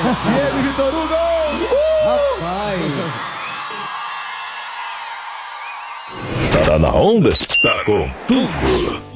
Diego e Vitor Hugo! Rapaz. Tá na onda? Tá com tudo.